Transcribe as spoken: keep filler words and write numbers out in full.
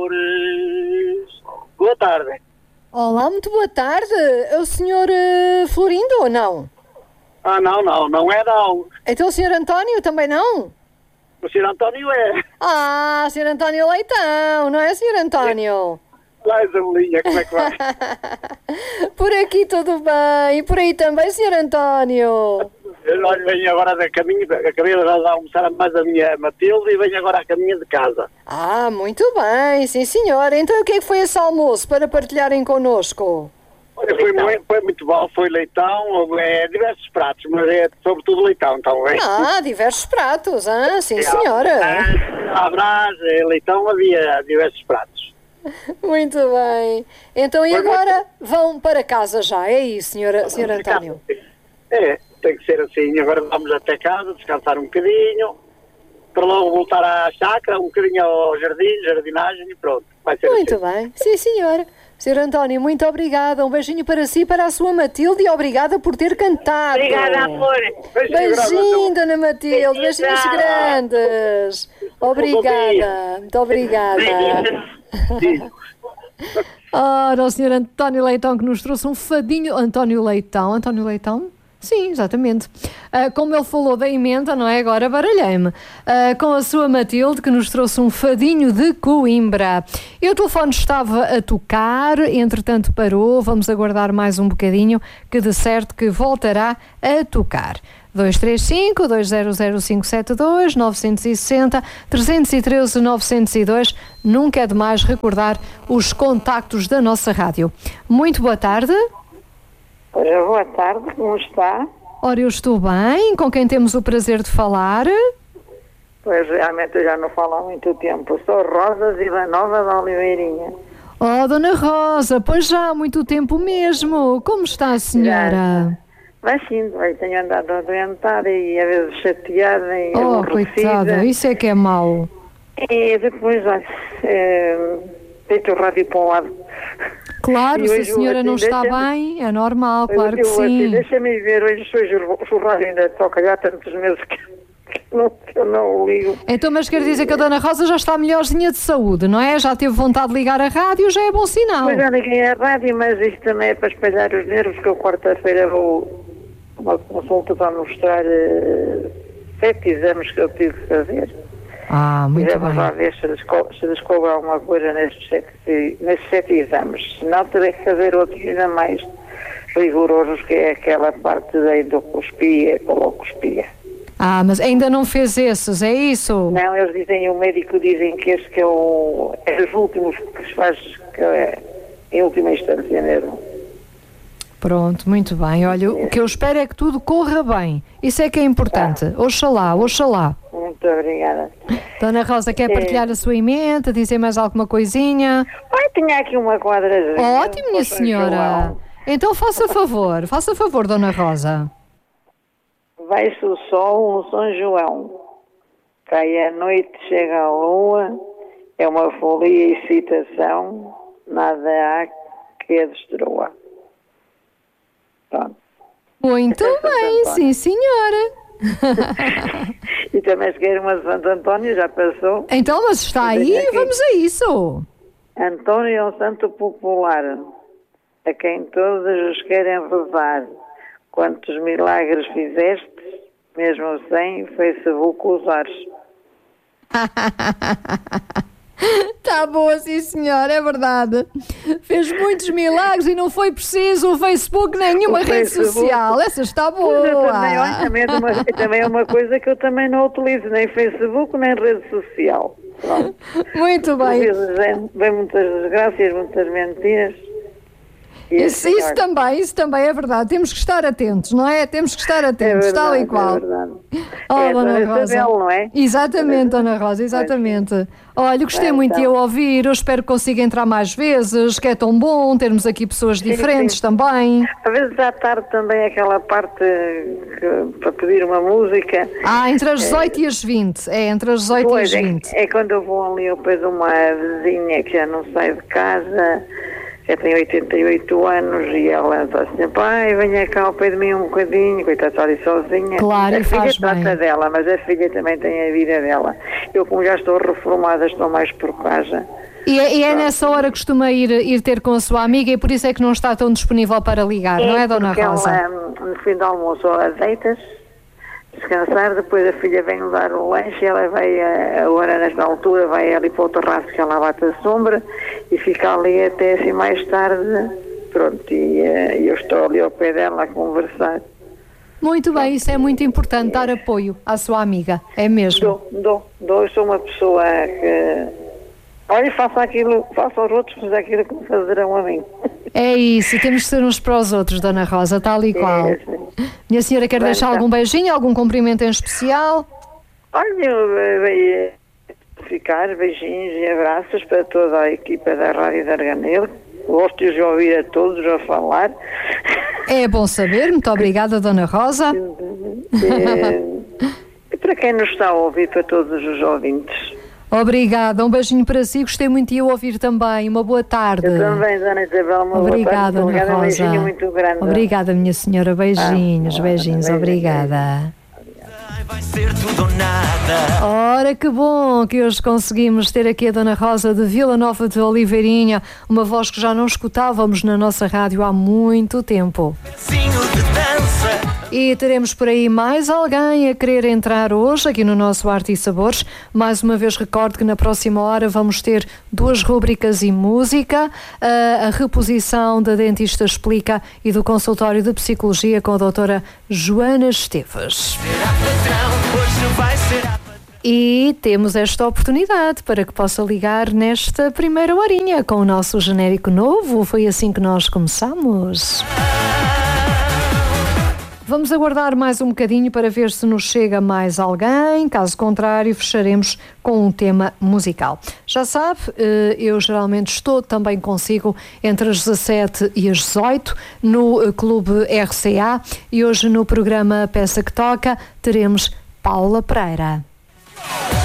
Boa tarde. Olá, muito boa tarde. É o senhor uh, Florindo ou não? Ah, não, não, não é não. Então o senhor António também não? O senhor António é. Ah, senhor António Leitão, não é, senhor António? Lá, Isabelinha, como é que vai? Por aqui tudo bem. E por aí também, senhor António? Eu venho agora da caminho, acabei de almoçar mais a minha Matilde e venho agora a caminho de casa. Ah, muito bem, sim senhor. Então o que é que foi esse almoço para partilharem connosco? Olha, foi muito, foi muito bom, foi leitão, é, diversos pratos, mas é sobretudo leitão, então é. Ah, diversos pratos, ah, sim senhora. À brás, leitão, havia diversos pratos. Muito bem. Então e agora vão para casa já, é isso, senhora, senhor António? É, tem que ser assim. Agora vamos até casa, descansar um bocadinho, para logo voltar à chácara, um bocadinho ao jardim, jardinagem e pronto. Vai ser muito assim. Bem, sim senhora. senhor António, muito obrigada. Um beijinho para si e para a sua Matilde e obrigada por ter cantado. Obrigada, amor. Beijinho, beijinho dona Matilde. Beijinhos grandes. Obrigada. Muito obrigada. Ora, o senhor António Leitão que nos trouxe um fadinho. António Leitão. António Leitão? Sim, exatamente. Uh, como ele falou da emenda, não é? Agora baralhei-me. Uh, com a sua Matilde, que nos trouxe um fadinho de Coimbra. E o telefone estava a tocar, entretanto parou. Vamos aguardar mais um bocadinho, que de certo que voltará a tocar. dois três cinco, dois zero zero cinco sete dois, nove seis zero, três um três, nove zero dois. Nunca é demais recordar os contactos da nossa rádio. Muito boa tarde. Ora, boa tarde, como está? Ora, eu estou bem, com quem temos o prazer de falar? Pois, realmente eu já não falo há muito tempo. Sou Rosa Zilanova da Oliveirinha. Oh, dona Rosa, pois já há muito tempo mesmo. Como está a senhora? Vai sim, vai, tenho andado adoentada e às vezes chateada e oh, aborrecida. Coitada, isso é que é mau. E depois, olha, é, deito o rádio para um lado. Claro, se a senhora não está bem, é normal, claro que sim. Deixa-me ver, hoje o rádio ainda toca já há tantos meses que não, que eu não o ligo. Então, mas quer dizer que a dona Rosa já está melhorzinha de saúde, não é? Já teve vontade de ligar a rádio, já é bom sinal. Mas já liguei a rádio, mas isto também é para espalhar os nervos, que eu quarta-feira vou uma consulta para mostrar uh, sete exames que eu tive que fazer. Ah, muito e bem. vamos lá ver se descobre, se descobre alguma coisa nestes sete, nestes sete exames. Senão terei que fazer outros ainda mais rigorosos, que é aquela parte da endoscopia, coloscopia. Ah, mas ainda não fez esses, é isso? Não, eles dizem, o médico dizem que este que é, o, é os últimos que se faz, que é em última instância mesmo. Pronto, muito bem. Olha, o que eu espero é que tudo corra bem. Isso é que é importante. Ah. Oxalá, oxalá. Muito obrigada. Dona Rosa, quer é. partilhar a sua emenda, dizer mais alguma coisinha? Ai, tinha aqui uma quadra. Ótimo, minha senhora. Então faça favor, faça favor, Dona Rosa. Vai-se o sol no São João. Cai a noite, chega a lua. É uma folia e excitação. Nada há que a destrua. Pronto. Muito bem, sim senhora. E também se quer uma de Santo António, já passou. Então, mas está aí, vamos a isso. António é um santo popular, a quem todos os querem rezar. Quantos milagres fizeste, mesmo sem Facebook usares. Está boa, sim senhora, é verdade. Fez muitos milagres e não foi preciso o Facebook nem nenhuma o rede Facebook. Social. Essa está boa. Também, olha, também, é uma, também é uma coisa que eu também não utilizo, nem Facebook, nem rede social. Pronto. Muito bem. Às vezes vem, vem muitas desgraças, muitas mentiras. Isso, isso também, isso também é verdade. Temos que estar atentos, não é? Temos que estar atentos, é verdade, tal e qual. É verdade. Oh, é, Dona Dona Rosa. Isabel, não é? Exatamente, Dona Rosa, exatamente. Olha, gostei é, muito então. de eu ouvir, eu espero que consiga entrar mais vezes, que é tão bom termos aqui pessoas sim, diferentes sim. também. Às vezes à tarde também aquela parte que, para pedir uma música. Ah, entre as dezoito é, e as vinte, é, entre as dezoito pois, e as vinte. É, é quando eu vou ali, eu depois uma vizinha que já não sai de casa, já tem oitenta e oito anos e ela está assim, pai, venha cá ao pé de mim um bocadinho, coitada, está ali sozinha. Claro, a faz filha bem. trata dela, mas a filha também tem a vida dela. Eu, como já estou reformada, estou mais por casa. E é, e é nessa hora que costuma ir, ir ter com a sua amiga e por isso é que não está tão disponível para ligar, é, não é, Dona Rosa? Ela, no fim do almoço, ela deitas, descansar, depois a filha vem dar o lanche, ela vai, agora nesta altura, vai ali para o terraço que ela bate a sombra e fica ali até assim mais tarde, pronto, e eu estou ali ao pé dela a conversar. Muito bem, isso é muito importante, dar apoio à sua amiga, é mesmo? Dou, dou, dou, eu sou uma pessoa que, olha, faça aquilo, faça aos outros, mas aquilo que me fazerão a mim. É isso, temos de ser uns para os outros, Dona Rosa, tal e qual. É, minha senhora quer deixar algum beijinho, algum cumprimento em especial? Olha, eu veio ficar beijinhos e abraços para toda a equipa da Rádio de Arganil. Gosto de os ouvir a todos a falar. É bom saber, muito obrigada, Dona Rosa. E, e para quem nos está a ouvir, para todos os ouvintes. Obrigada, um beijinho para si, gostei muito de eu ouvir também, uma boa tarde. Eu também, Dona Isabel, uma obrigada, boa tarde. Dona Um Rosa. beijinho muito grande. Obrigada, minha senhora, beijinhos, ah, beijinhos, beijo, obrigada. Vai ser tudo ou nada. Ora, que bom que hoje conseguimos ter aqui a Dona Rosa de Vila Nova de Oliveirinha, uma voz que já não escutávamos na nossa rádio há muito tempo. De dança. E teremos por aí mais alguém a querer entrar hoje aqui no nosso Arte e Sabores. Mais uma vez recordo que na próxima hora vamos ter duas rúbricas e música, a, a reposição da Dentista Explica e do consultório de Psicologia com a doutora Joana Esteves. E temos esta oportunidade para que possa ligar nesta primeira horinha com o nosso genérico novo. Foi assim que nós começamos. Vamos aguardar mais um bocadinho para ver se nos chega mais alguém. Caso contrário, fecharemos com um tema musical. Já sabe, eu geralmente estou também consigo entre as dezassete e as dezoito no Clube R C A e hoje no programa Peça que Toca teremos Paula Pereira.